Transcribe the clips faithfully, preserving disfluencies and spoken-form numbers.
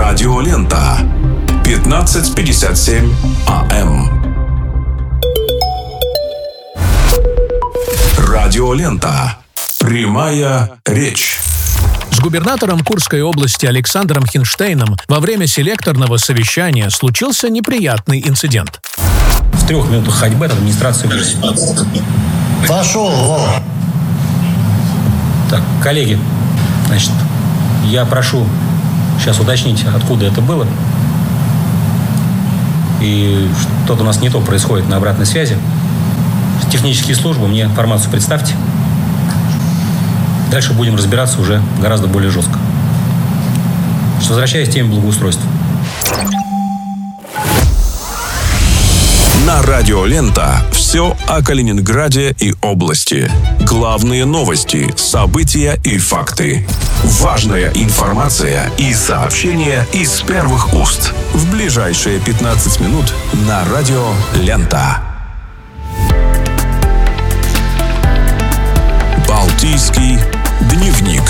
Радиолента. пятнадцать пятьдесят семь АМ. Радиолента. Прямая речь. С губернатором Курской области Александром Хинштейном во время селекторного совещания случился неприятный инцидент. В трех минутах ходьбы от администрации. Пошел, Вова. Так, коллеги, значит, я прошу сейчас уточнить, откуда это было. И что-то у нас не то происходит на обратной связи. Технические службы, мне информацию представьте. Дальше будем разбираться уже гораздо более жестко. Возвращаясь к теме благоустройства. На Радиолента все о Калининграде и области. Главные новости, события и факты. Важная информация и сообщения из первых уст. В ближайшие пятнадцать минут на Радиолента. Балтийский дневник.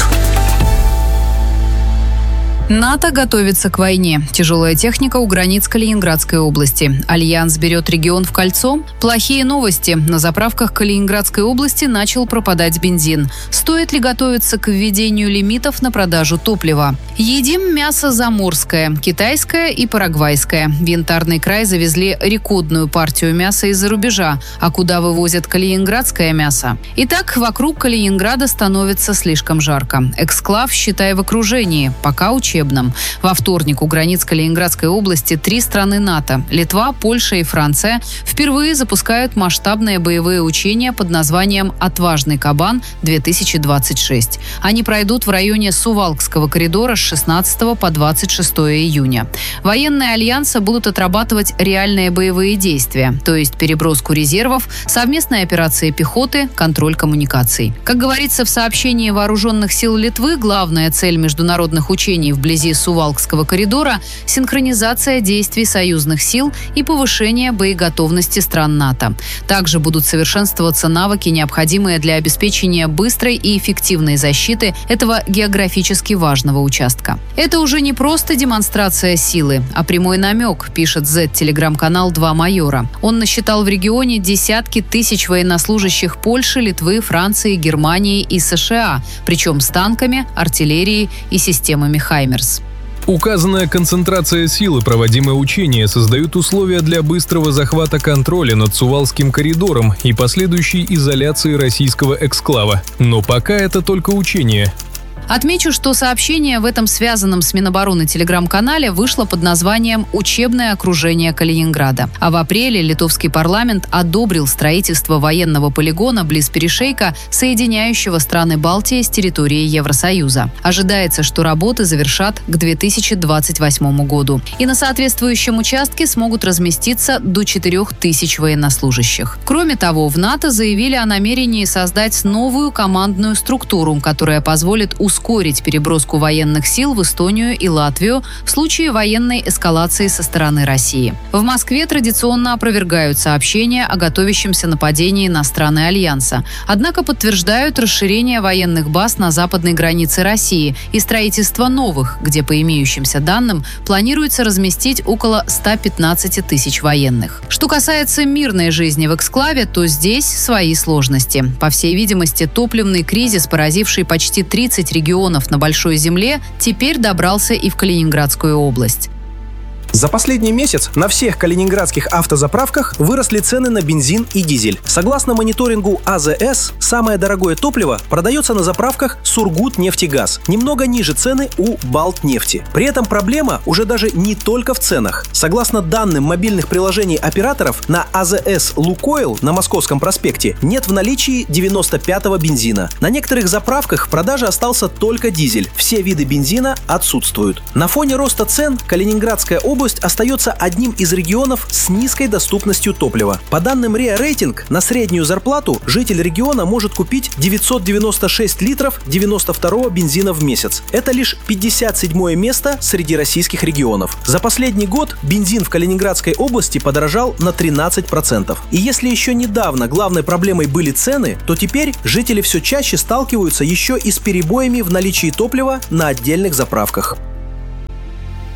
НАТО готовится к войне. Тяжелая техника у границ Калининградской области. Альянс берет регион в кольцо. Плохие новости. На заправках Калининградской области начал пропадать бензин. Стоит ли готовиться к введению лимитов на продажу топлива? Едим мясо заморское, китайское и парагвайское. В Янтарный край завезли рекордную партию мяса из-за рубежа. А куда вывозят калининградское мясо? Итак, вокруг Калининграда становится слишком жарко. Эксклав, считай, в окружении. Пока учебный. Во вторник у границ Калининградской области три страны НАТО – Литва, Польша и Франция – впервые запускают масштабные боевые учения под названием «Отважный кабан-две тысячи двадцать шесть». Они пройдут в районе Сувалкского коридора с шестнадцатого по двадцать шестое июня. Военные альянса будут отрабатывать реальные боевые действия, то есть переброску резервов, совместные операции пехоты, контроль коммуникаций. Как говорится в сообщении Вооруженных сил Литвы, главная цель международных учений в вблизи Сувалкского коридора – синхронизация действий союзных сил и повышение боеготовности стран НАТО. Также будут совершенствоваться навыки, необходимые для обеспечения быстрой и эффективной защиты этого географически важного участка. Это уже не просто демонстрация силы, а прямой намек, пишет Z-телеграм-канал «Два майора». Он насчитал в регионе десятки тысяч военнослужащих Польши, Литвы, Франции, Германии и США, причем с танками, артиллерией и системами «Хаймерс». Указанная концентрация силы, проводимые учения, создают условия для быстрого захвата контроля над Сувалкским коридором и последующей изоляции российского эксклава. Но пока это только учения. Отмечу, что сообщение в этом связанном с Минобороны телеграм-канале вышло под названием «Учебное окружение Калининграда». А в апреле литовский парламент одобрил строительство военного полигона близ перешейка, соединяющего страны Балтии с территорией Евросоюза. Ожидается, что работы завершат к две тысячи двадцать восьмому году. И на соответствующем участке смогут разместиться до четырех тысяч военнослужащих. Кроме того, в НАТО заявили о намерении создать новую командную структуру, которая позволит ускорить ускорить переброску военных сил в Эстонию и Латвию в случае военной эскалации со стороны России. В Москве традиционно опровергают сообщения о готовящемся нападении на страны Альянса. Однако подтверждают расширение военных баз на западной границе России и строительство новых, где, по имеющимся данным, планируется разместить около ста пятнадцати тысяч военных. Что касается мирной жизни в эксклаве, то здесь свои сложности. По всей видимости, топливный кризис, поразивший почти тридцать регионов на Большой Земле, теперь добрался и в Калининградскую область. За последний месяц на всех калининградских автозаправках выросли цены на бензин и дизель. Согласно мониторингу А Зэ Эс, самое дорогое топливо продается на заправках Сургутнефтегаз. Немного ниже цены у Балтнефти. При этом проблема уже даже не только в ценах. Согласно данным мобильных приложений операторов, на А Зэ Эс Лукойл на Московском проспекте нет в наличии девяносто пятого бензина. На некоторых заправках в продаже остался только дизель. Все виды бензина отсутствуют. На фоне роста цен Калининградская область Область остается одним из регионов с низкой доступностью топлива. По данным РИА Рейтинг, на среднюю зарплату житель региона может купить девятьсот девяносто шесть литров девяносто второго бензина в месяц. Это лишь пятьдесят седьмое место среди российских регионов. За последний год бензин в Калининградской области подорожал на тринадцать процентов. И если еще недавно главной проблемой были цены, то теперь жители все чаще сталкиваются еще и с перебоями в наличии топлива на отдельных заправках.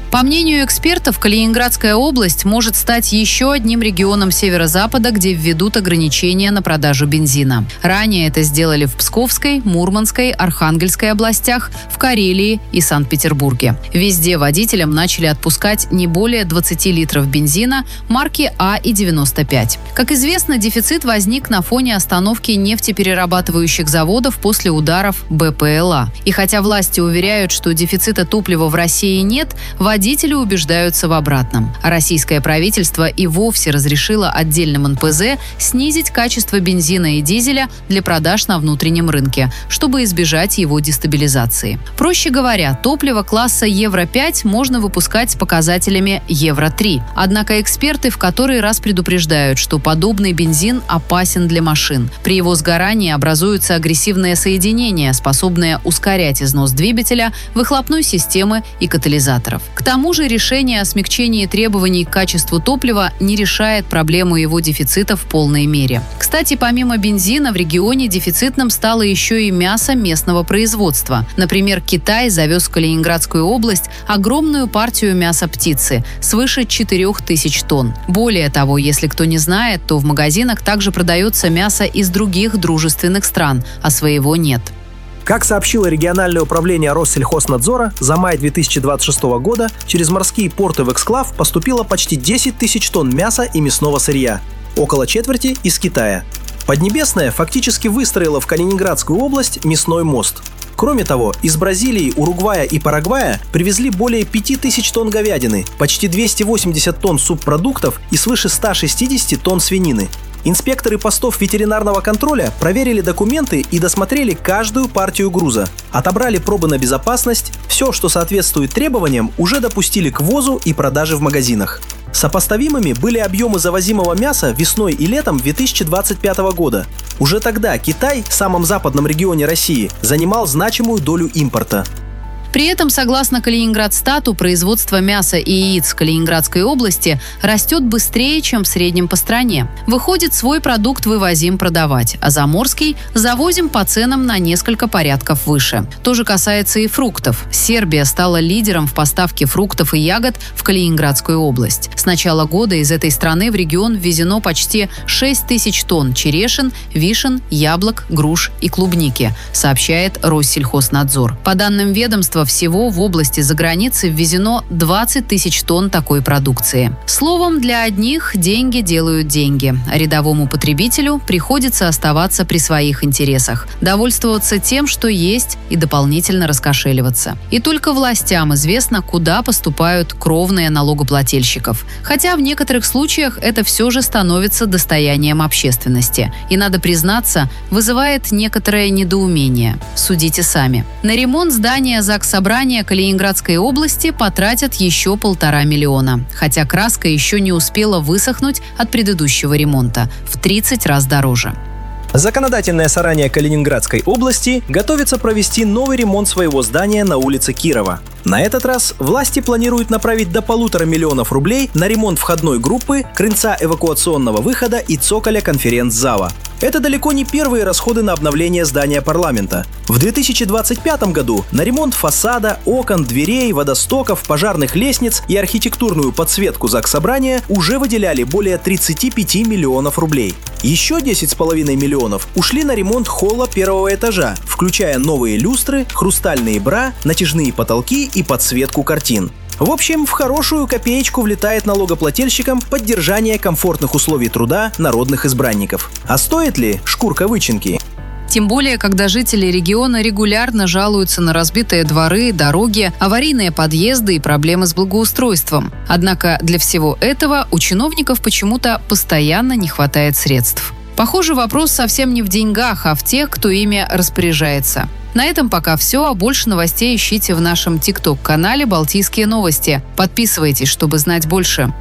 По мнению экспертов, Калининградская область может стать еще одним регионом северо-запада, где введут ограничения на продажу бензина. Ранее это сделали в Псковской, Мурманской, Архангельской областях, в Карелии и Санкт-Петербурге. Везде водителям начали отпускать не более двадцати литров бензина марки А и девяносто пять. Как известно, дефицит возник на фоне остановки нефтеперерабатывающих заводов после ударов Бэ Пэ Эл А. И хотя власти уверяют, что дефицита топлива в России нет, водители убеждаются в обратном. А российское правительство и вовсе разрешило отдельным эн пэ зэ снизить качество бензина и дизеля для продаж на внутреннем рынке, чтобы избежать его дестабилизации. Проще говоря, топливо класса Евро пять можно выпускать с показателями Евро три. Однако эксперты в который раз предупреждают, что подобный бензин опасен для машин. При его сгорании образуются агрессивные соединения, способные ускорять износ двигателя, выхлопной системы и катализаторов. К тому же решение о смягчении требований к качеству топлива не решает проблему его дефицита в полной мере. Кстати, помимо бензина в регионе дефицитным стало еще и мясо местного производства. Например, Китай завез в Калининградскую область огромную партию мяса птицы, свыше четырех тысяч тонн. Более того, если кто не знает, то в магазинах также продается мясо из других дружественных стран, а своего нет. Как сообщило региональное управление Россельхознадзора, за май две тысячи двадцать шестого года через морские порты в эксклав поступило почти десять тысяч тонн мяса и мясного сырья, около четверти из Китая. Поднебесная фактически выстроила в Калининградскую область мясной мост. Кроме того, из Бразилии, Уругвая и Парагвая привезли более пяти тысяч тонн говядины, почти двести восемьдесят тонн субпродуктов и свыше ста шестидесяти тонн свинины. Инспекторы постов ветеринарного контроля проверили документы и досмотрели каждую партию груза. Отобрали пробы на безопасность, все, что соответствует требованиям, уже допустили к ввозу и продаже в магазинах. Сопоставимыми были объемы завозимого мяса весной и летом две тысячи двадцать пятого года. Уже тогда Китай, в самом западном регионе России, занимал значимую долю импорта. При этом, согласно Калининградстату, производство мяса и яиц в Калининградской области растет быстрее, чем в среднем по стране. Выходит, свой продукт вывозим продавать, а заморский завозим по ценам на несколько порядков выше. То же касается и фруктов. Сербия стала лидером в поставке фруктов и ягод в Калининградскую область. С начала года из этой страны в регион ввезено почти шесть тысяч тонн черешин, вишен, яблок, груш и клубники, сообщает Россельхознадзор. По данным ведомства, всего в области за границей ввезено двадцать тысяч тонн такой продукции. Словом, для одних деньги делают деньги, а рядовому потребителю приходится оставаться при своих интересах, довольствоваться тем, что есть, и дополнительно раскошеливаться. И только властям известно, куда поступают кровные налогоплательщиков. Хотя в некоторых случаях это все же становится достоянием общественности. И, надо признаться, вызывает некоторое недоумение. Судите сами. На ремонт здания ЗАГС Собрания Калининградской области потратят еще полтора миллиона, хотя краска еще не успела высохнуть от предыдущего ремонта, в тридцать раз дороже. Законодательное собрание Калининградской области готовится провести новый ремонт своего здания на улице Кирова. На этот раз власти планируют направить до полутора миллионов рублей на ремонт входной группы, крыльца эвакуационного выхода и цоколя конференц-зала. Это далеко не первые расходы на обновление здания парламента. В две тысячи двадцать пятом году на ремонт фасада, окон, дверей, водостоков, пожарных лестниц и архитектурную подсветку Заксобрания уже выделяли более тридцати пяти миллионов рублей. Еще десять с половиной миллионов ушли на ремонт холла первого этажа, включая новые люстры, хрустальные бра, натяжные потолки и подсветку картин. В общем, в хорошую копеечку влетает налогоплательщикам поддержание комфортных условий труда народных избранников. А стоит ли шкурка вычинки? Тем более, когда жители региона регулярно жалуются на разбитые дворы, дороги, аварийные подъезды и проблемы с благоустройством. Однако для всего этого у чиновников почему-то постоянно не хватает средств. Похоже, вопрос совсем не в деньгах, а в тех, кто ими распоряжается. На этом пока все, а больше новостей ищите в нашем тикток-канале «Балтийские новости». Подписывайтесь, чтобы знать больше.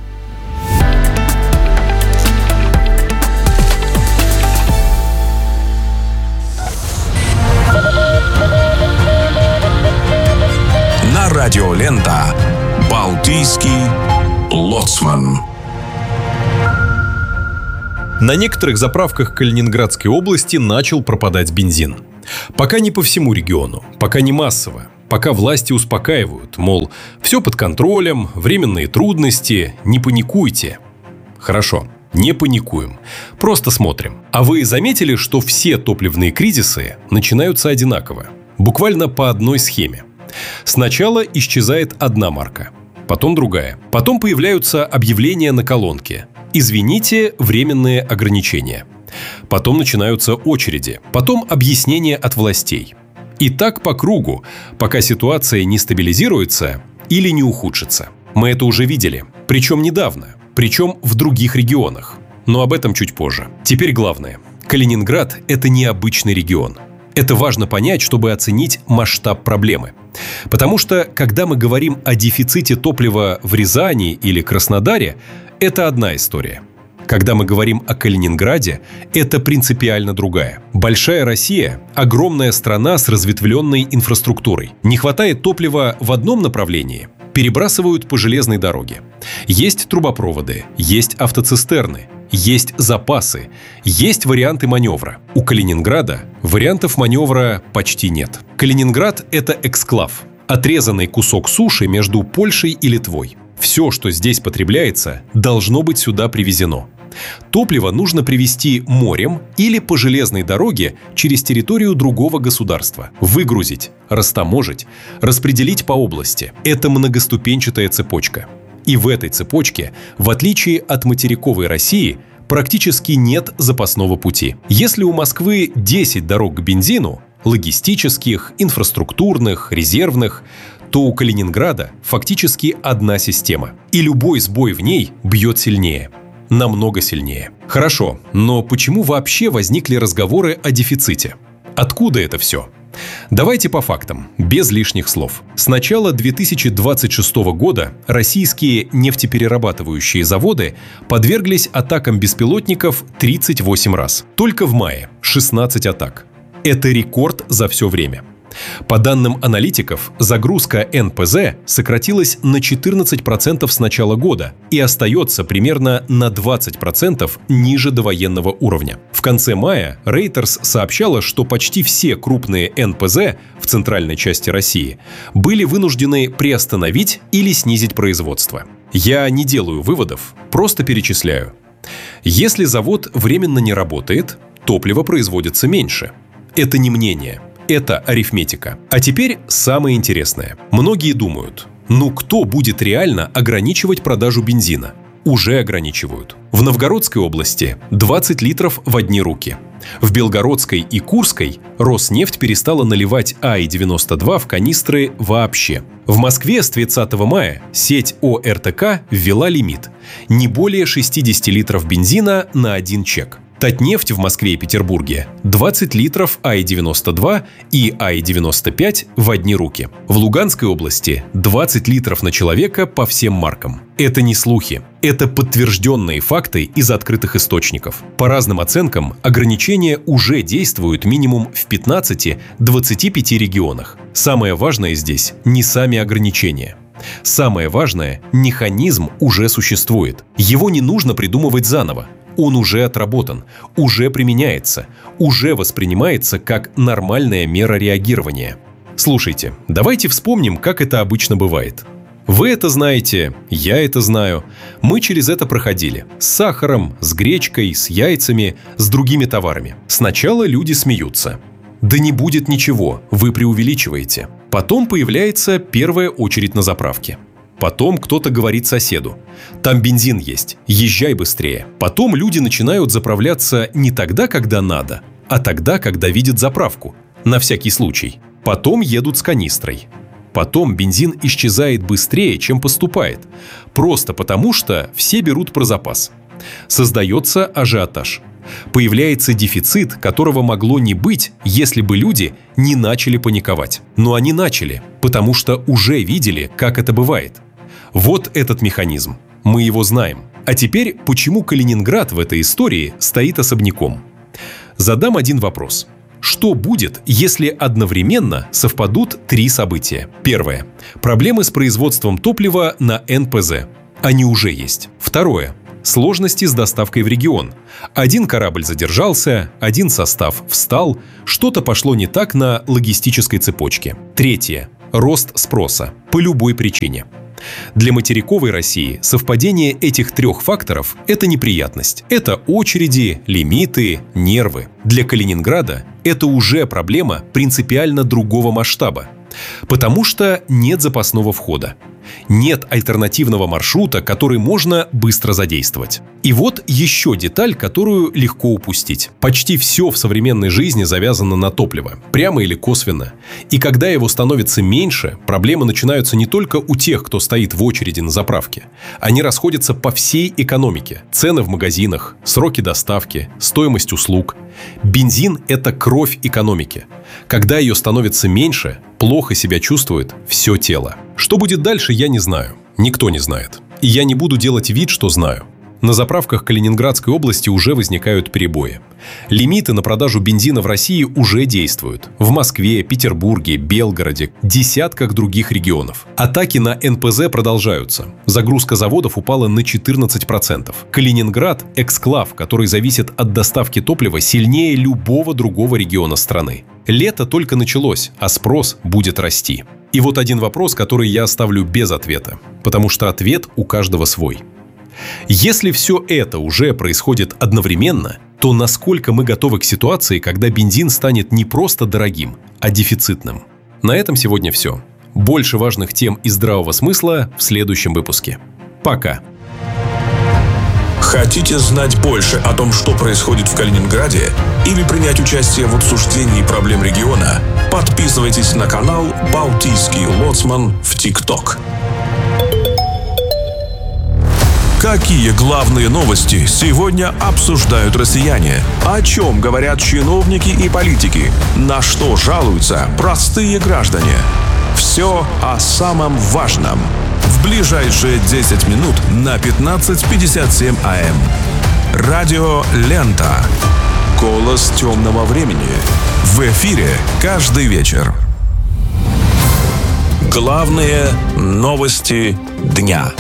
На радио Лента «Балтийский лоцман». На некоторых заправках Калининградской области начал пропадать бензин. Пока не по всему региону, пока не массово. пока власти успокаивают, мол, все под контролем, временные трудности, не паникуйте. Хорошо, не паникуем, просто смотрим. А вы заметили, что все топливные кризисы начинаются одинаково, буквально по одной схеме? Сначала исчезает одна марка, потом другая. Потом появляются объявления на колонке: «Извините, временные ограничения». Потом начинаются очереди, потом объяснения от властей. И так по кругу, пока ситуация не стабилизируется или не ухудшится. Мы это уже видели, причем недавно, причем в других регионах. Но об этом чуть позже. Теперь главное. Калининград – это необычный регион. Это важно понять, чтобы оценить масштаб проблемы. Потому что, когда мы говорим о дефиците топлива в Рязани или Краснодаре, это одна история. Когда мы говорим о Калининграде, это принципиально другая. Большая Россия – огромная страна с разветвленной инфраструктурой. Не хватает топлива в одном направлении – перебрасывают по железной дороге. Есть трубопроводы, есть автоцистерны, есть запасы, есть варианты маневра. У Калининграда вариантов маневра почти нет. Калининград – это эксклав, отрезанный кусок суши между Польшей и Литвой. Все, что здесь потребляется, должно быть сюда привезено. Топливо нужно привезти морем или по железной дороге через территорию другого государства. Выгрузить, растаможить, распределить по области. Это многоступенчатая цепочка. И в этой цепочке, в отличие от материковой России, практически нет запасного пути. Если у Москвы десять дорог к бензину, логистических, инфраструктурных, резервных, то у Калининграда фактически одна система. И любой сбой в ней бьет сильнее. Намного сильнее. Хорошо, но почему вообще возникли разговоры о дефиците? Откуда это все? Давайте по фактам, без лишних слов. С начала две тысячи двадцать шестого года российские нефтеперерабатывающие заводы подверглись атакам беспилотников тридцать восемь раз. Только в мае шестнадцать атак. Это рекорд за все время. По данным аналитиков, загрузка эн пэ зэ сократилась на четырнадцать процентов с начала года и остается примерно на двадцать процентов ниже довоенного уровня. В конце мая Reuters сообщала, что почти все крупные эн пэ зэ в центральной части России были вынуждены приостановить или снизить производство. Я не делаю выводов, просто перечисляю. Если завод временно не работает, топливо производится меньше. Это не мнение. Это арифметика. А теперь самое интересное. Многие думают, ну кто будет реально ограничивать продажу бензина? Уже ограничивают. В Новгородской области двадцать литров в одни руки. В Белгородской и Курской Роснефть перестала наливать а и девяносто два в канистры вообще. В Москве с тридцатого мая сеть о эр тэ ка ввела лимит – не более шестьдесят литров бензина на один чек. Татнефть в Москве и Петербурге двадцать литров а и девяносто два и а и девяносто пять в одни руки. В Луганской области двадцать литров на человека по всем маркам. Это не слухи. Это подтвержденные факты из открытых источников. По разным оценкам, ограничения уже действуют минимум в пятнадцати-двадцати пяти регионах. Самое важное здесь не сами ограничения. Самое важное – механизм уже существует. Его не нужно придумывать заново. Он уже отработан, уже применяется, уже воспринимается как нормальная мера реагирования. Слушайте, давайте вспомним, как это обычно бывает. Вы это знаете, я это знаю. Мы через это проходили. С сахаром, с гречкой, с яйцами, с другими товарами. Сначала люди смеются. Да не будет ничего, вы преувеличиваете. Потом появляется первая очередь на заправке. Потом кто-то говорит соседу: там бензин есть, езжай быстрее. Потом люди начинают заправляться не тогда, когда надо, а тогда, когда видят заправку, на всякий случай. Потом едут с канистрой. Потом бензин исчезает быстрее, чем поступает, просто потому что все берут про запас. Создается ажиотаж. Появляется дефицит, которого могло не быть, если бы люди не начали паниковать. Но они начали, потому что уже видели, как это бывает. Вот этот механизм. Мы его знаем. А теперь, почему Калининград в этой истории стоит особняком? Задам один вопрос. Что будет, если одновременно совпадут три события? Первое. Проблемы с производством топлива на эн пэ зэ. Они уже есть. Второе. Сложности с доставкой в регион. Один корабль задержался, один состав встал, что-то пошло не так на логистической цепочке. Третье. рост спроса по любой причине. Для материковой России совпадение этих трех факторов – это неприятность. Это очереди, лимиты, нервы. Для Калининграда это уже проблема принципиально другого масштаба. Потому что нет запасного входа. Нет альтернативного маршрута, который можно быстро задействовать. И вот еще деталь, которую легко упустить. Почти все в современной жизни завязано на топливо, прямо или косвенно. И когда его становится меньше, проблемы начинаются не только у тех, кто стоит в очереди на заправке. Они расходятся по всей экономике. Цены в магазинах, сроки доставки, стоимость услуг. Бензин – это кровь экономики. Когда ее становится меньше, плохо себя чувствует все тело. Что будет дальше, я не знаю. Никто не знает. И я не буду делать вид, что знаю. На заправках Калининградской области уже возникают перебои. Лимиты на продажу бензина в России уже действуют. В Москве, Петербурге, Белгороде, десятках других регионов. Атаки на эн пэ зэ продолжаются. Загрузка заводов упала на четырнадцать процентов. Калининград – эксклав, который зависит от доставки топлива сильнее любого другого региона страны. Лето только началось, а спрос будет расти. И вот один вопрос, который я оставлю без ответа, потому что ответ у каждого свой. Если все это уже происходит одновременно, то насколько мы готовы к ситуации, когда бензин станет не просто дорогим, а дефицитным? На этом сегодня все. Больше важных тем и здравого смысла в следующем выпуске. Пока! Хотите знать больше о том, что происходит в Калининграде, или принять участие в обсуждении проблем региона? Подписывайтесь на канал «Балтийский лоцман» в ТикТок. Какие главные новости сегодня обсуждают россияне? О чем говорят чиновники и политики? На что жалуются простые граждане? Все о самом важном. В ближайшие десять минут на пятнадцать пятьдесят семь а эм. Радио «Лента». Голос темного времени. В эфире каждый вечер. Главные новости дня.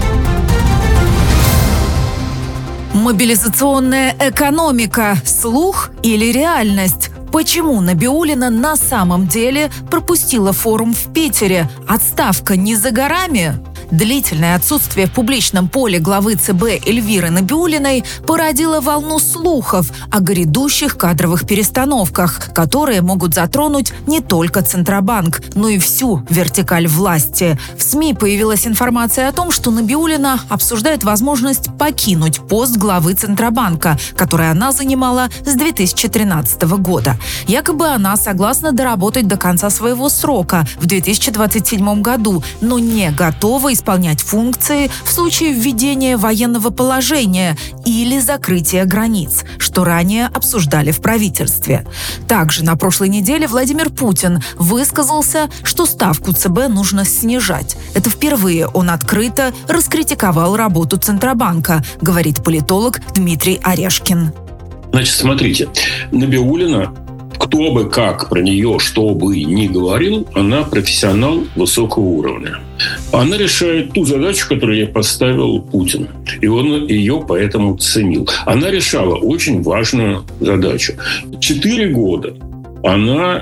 Мобилизационная экономика – слух или реальность? Почему Набиуллина на самом деле пропустила форум в Питере? Отставка не за горами? Длительное отсутствие в публичном поле главы цэ бэ Эльвиры Набиуллиной породило волну слухов о грядущих кадровых перестановках, которые могут затронуть не только Центробанк, но и всю вертикаль власти. В СМИ появилась информация о том, что Набиуллина обсуждает возможность покинуть пост главы Центробанка, который она занимала с две тысячи тринадцатого года. Якобы она согласна доработать до конца своего срока в две тысячи двадцать седьмом году, но не готова исполнять функции в случае введения военного положения или закрытия границ, что ранее обсуждали в правительстве. Также на прошлой неделе Владимир Путин высказался, что ставку цэ бэ нужно снижать. Это впервые он открыто раскритиковал работу Центробанка, говорит политолог Дмитрий Орешкин. Значит, смотрите, Набиуллина, кто бы как про нее, что бы ни говорил, она профессионал высокого уровня. Она решает ту задачу, которую ей поставил Путин. И он ее поэтому ценил. Она решала очень важную задачу. Четыре года она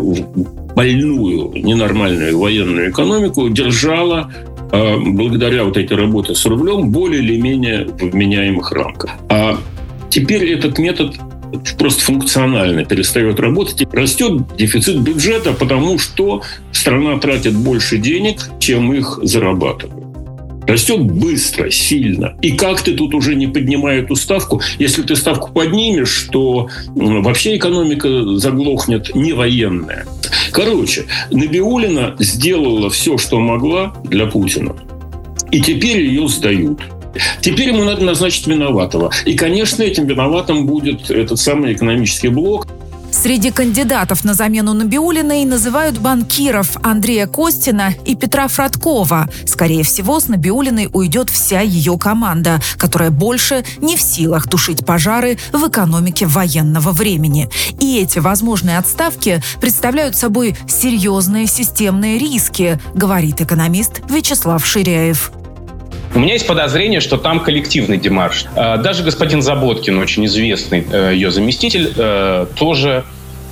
больную, ненормальную военную экономику держала благодаря вот этой работе с рублем более или менее в вменяемых рамках. А теперь этот метод просто функционально перестает работать. Растет дефицит бюджета, потому что страна тратит больше денег, чем их зарабатывает. Растет быстро, сильно. И как ты тут уже не поднимая эту ставку? Если ты ставку поднимешь, то вообще экономика заглохнет, не военная. Короче, Набиуллина сделала все, что могла для Путина. И теперь ее сдают. Теперь ему надо назначить виноватого. И, конечно, этим виноватым будет этот самый экономический блок. Среди кандидатов на замену Набиуллиной называют банкиров Андрея Костина и Петра Фродкова. Скорее всего, с Набиуллиной уйдет вся ее команда, которая больше не в силах тушить пожары в экономике военного времени. И эти возможные отставки представляют собой серьезные системные риски, говорит экономист Вячеслав Ширяев. У меня есть подозрение, что там коллективный демарш. Даже господин Заботкин, очень известный ее заместитель, тоже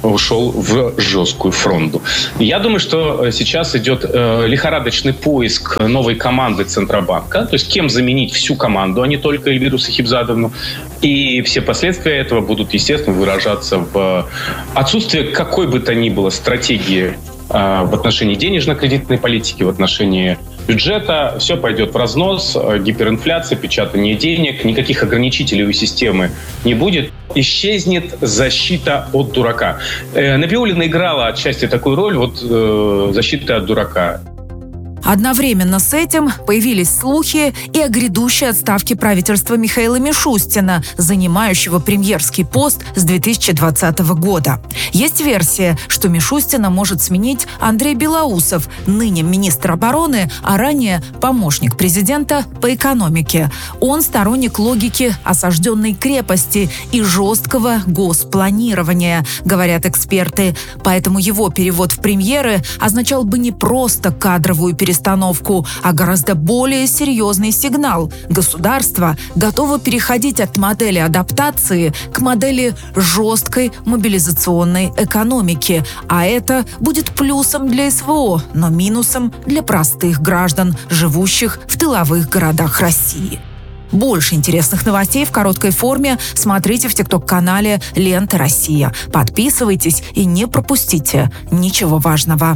ушел в жесткую фронту. Я думаю, что сейчас идет э, лихорадочный поиск новой команды Центробанка, то есть кем заменить всю команду, а не только Эльвиру Сахибзадовну. И все последствия этого будут, естественно, выражаться в отсутствии какой бы то ни было стратегии э, в отношении денежно-кредитной политики, в отношении бюджета. Все пойдет в разнос, гиперинфляция, печатание денег, никаких ограничителей у системы не будет. Исчезнет защита от дурака. Э, Набиуллина играла отчасти такую роль, вот э, защита от дурака. Одновременно с этим появились слухи и о грядущей отставке правительства Михаила Мишустина, занимающего премьерский пост с две тысячи двадцатого года. Есть версия, что Мишустина может сменить Андрей Белоусов, ныне министр обороны, а ранее помощник президента по экономике. Он сторонник логики осажденной крепости и жесткого госпланирования, говорят эксперты. Поэтому его перевод в премьеры означал бы не просто кадровую перестройку, перестановку, а гораздо более серьезный сигнал. Государство готово переходить от модели адаптации к модели жесткой мобилизационной экономики. А это будет плюсом для СВО, но минусом для простых граждан, живущих в тыловых городах России. Больше интересных новостей в короткой форме смотрите в тикток-канале «Лента Россия». Подписывайтесь и не пропустите ничего важного.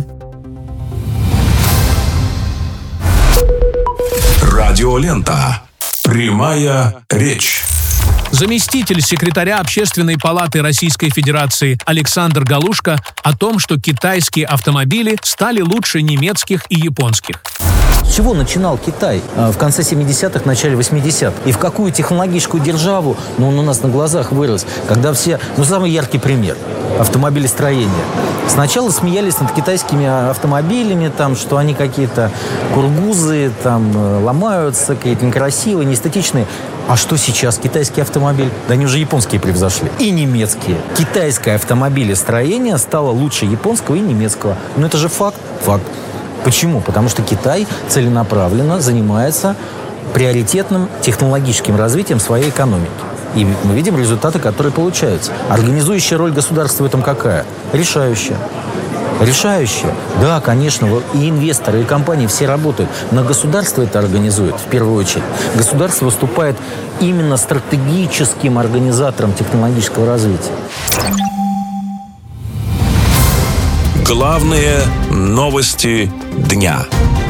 Радиолента. Прямая речь. Заместитель секретаря Общественной палаты Российской Федерации Александр Галушко о том, что китайские автомобили стали лучше немецких и японских. С чего начинал Китай в конце семидесятых, начале восьмидесятых? И в какую технологическую державу, ну, он у нас на глазах вырос, когда все... Ну, самый яркий пример – автомобилестроение. Сначала смеялись над китайскими автомобилями, там, что они какие-то кургузы, там, ломаются, какие-то некрасивые, неэстетичные. А что сейчас? Китайский автомобиль? Да они уже японские превзошли. И немецкие. Китайское автомобилестроение стало лучше японского и немецкого. Ну, это же факт. Факт. Почему? Потому что Китай целенаправленно занимается приоритетным технологическим развитием своей экономики. И мы видим результаты, которые получаются. Организующая роль государства в этом какая? Решающая. Решающая. Да, конечно, и инвесторы, и компании все работают. Но государство это организует в первую очередь. Государство выступает именно стратегическим организатором технологического развития. Главные новости дня.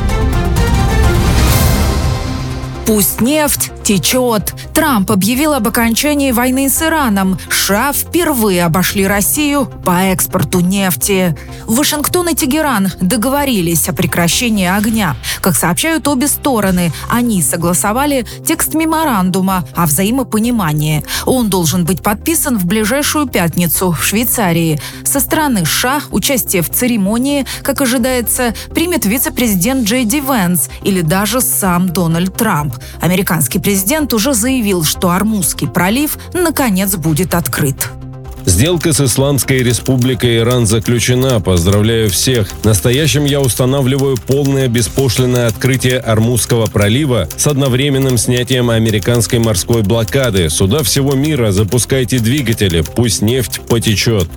Пусть нефть течет. Трамп объявил об окончании войны с Ираном. США впервые обошли Россию по экспорту нефти. Вашингтон и Тегеран договорились о прекращении огня. Как сообщают обе стороны, они согласовали текст меморандума о взаимопонимании. Он должен быть подписан в ближайшую пятницу в Швейцарии. Со стороны США участие в церемонии, как ожидается, примет вице-президент Джей Ди Венс или даже сам Дональд Трамп. Американский президент уже заявил, что Ормузский пролив наконец будет открыт. Сделка с Исламской Республикой Иран заключена. Поздравляю всех. Настоящим я устанавливаю полное беспошлинное открытие Ормузского пролива с одновременным снятием американской морской блокады. Суда всего мира, запускайте двигатели, пусть нефть потечет.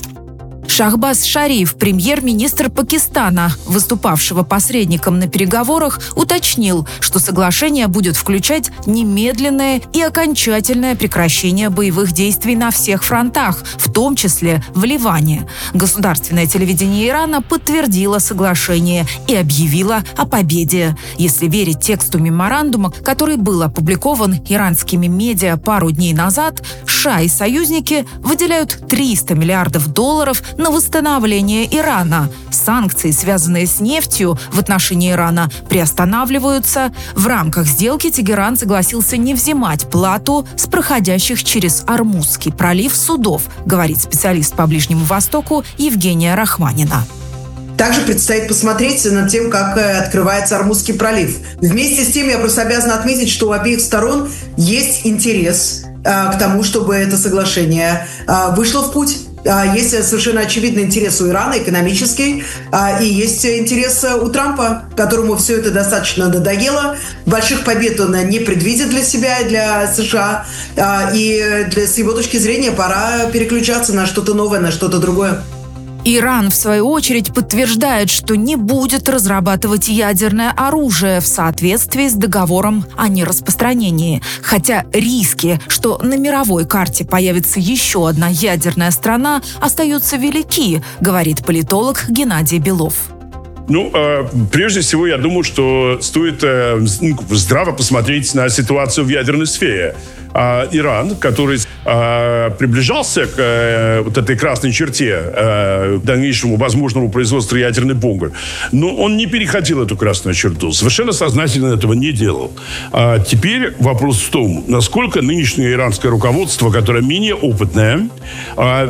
Шахбаз Шариф, премьер-министр Пакистана, выступавшего посредником на переговорах, уточнил, что соглашение будет включать немедленное и окончательное прекращение боевых действий на всех фронтах, в том числе в Ливане. Государственное телевидение Ирана подтвердило соглашение и объявило о победе. Если верить тексту меморандума, который был опубликован иранскими медиа пару дней назад, США и союзники выделяют триста миллиардов долларов на восстановление Ирана. Санкции, связанные с нефтью в отношении Ирана, приостанавливаются. В рамках сделки Тегеран согласился не взимать плату с проходящих через Ормузский пролив судов, говорит специалист по Ближнему Востоку Евгения Рахманина. Также предстоит посмотреть над тем, как открывается Ормузский пролив. Вместе с тем я просто обязана отметить, что у обеих сторон есть интерес к тому, чтобы это соглашение вышло в путь. Есть совершенно очевидный интерес у Ирана, экономический, и есть интерес у Трампа, которому все это достаточно надоело. Больших побед он не предвидит для себя и для США, и для, с его точки зрения пора переключаться на что-то новое, на что-то другое. Иран, в свою очередь, подтверждает, что не будет разрабатывать ядерное оружие в соответствии с договором о нераспространении. Хотя риски, что на мировой карте появится еще одна ядерная страна, остаются велики, говорит политолог Геннадий Белов. Ну, э, прежде всего, я думаю, что стоит э, здраво посмотреть на ситуацию в ядерной сфере. А Иран, который э, приближался к э, вот этой красной черте э, дальнейшему возможному производству ядерной бомбы, но он не переходил эту красную черту, совершенно сознательно этого не делал. А теперь вопрос в том, насколько нынешнее иранское руководство, которое менее опытное, э,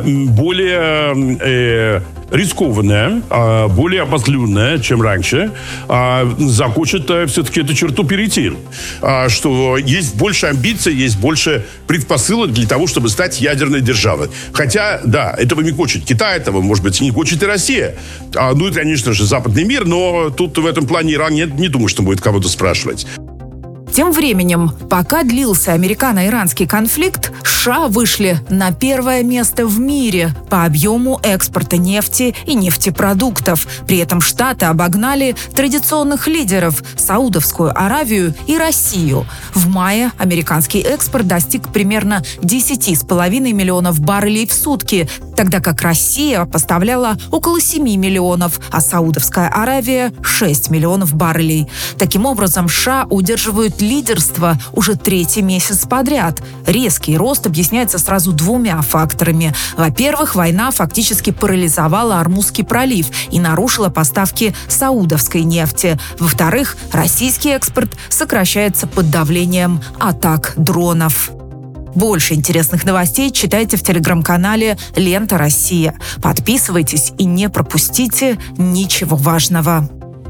более э, рискованное, э, более обозленное, чем раньше, э, захочет э, все-таки эту черту перейти. Э, что есть больше амбиций, есть больше больше предпосылок для того, чтобы стать ядерной державой. Хотя, да, этого не хочет Китай, этого, может быть, не хочет и Россия. А, ну и, конечно же, западный мир, но тут в этом плане Иран не, не думаю, что будет кого-то спрашивать. Тем временем, пока длился американо-иранский конфликт, США вышли на первое место в мире по объему экспорта нефти и нефтепродуктов. При этом Штаты обогнали традиционных лидеров – Саудовскую Аравию и Россию. В мае американский экспорт достиг примерно десять с половиной миллионов баррелей в сутки, тогда как Россия поставляла около семи миллионов, а Саудовская Аравия – шесть миллионов баррелей. Таким образом, США удерживают лидерство уже третий месяц подряд. Резкий рост объясняется сразу двумя факторами. Во-первых, война фактически парализовала Ормузский пролив и нарушила поставки саудовской нефти. Во-вторых, российский экспорт сокращается под давлением атак дронов. Больше интересных новостей читайте в телеграм-канале «Лента Россия». Подписывайтесь и не пропустите ничего важного.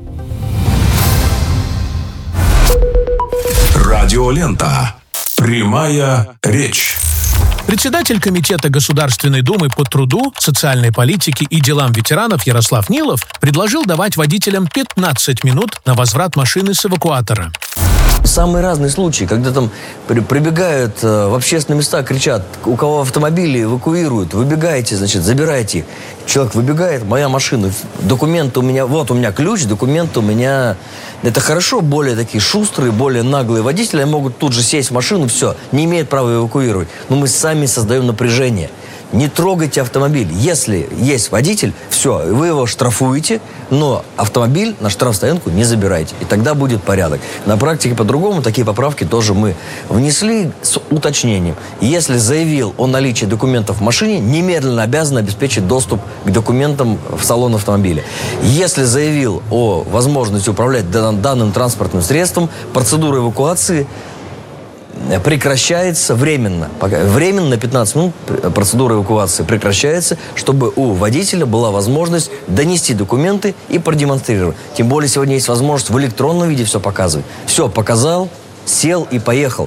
Радиолента. Прямая речь. Председатель Комитета Государственной Думы по труду, социальной политике и делам ветеранов Ярослав Нилов предложил давать водителям пятнадцать минут на возврат машины с эвакуатора. Самые разные случаи, когда там прибегают э, в общественные места, кричат, у кого автомобили эвакуируют, выбегайте, значит, забирайте. Человек выбегает, моя машина, документы у меня, вот у меня ключ, документы у меня. Это хорошо, более такие шустрые, более наглые водители могут тут же сесть в машину, все, не имеют права эвакуировать. Но мы сами создаем напряжение. Не трогайте автомобиль. Если есть водитель, все, вы его штрафуете, но автомобиль на штрафстоянку не забирайте. И тогда будет порядок. На практике по-другому такие поправки тоже мы внесли с уточнением. Если заявил о наличии документов в машине, немедленно обязан обеспечить доступ к документам в салон автомобиля. Если заявил о возможности управлять данным транспортным средством, процедура эвакуации прекращается временно. Временно на пятнадцать минут процедура эвакуации прекращается, чтобы у водителя была возможность донести документы и продемонстрировать. Тем более сегодня есть возможность в электронном виде все показывать. Все, показал, сел и поехал.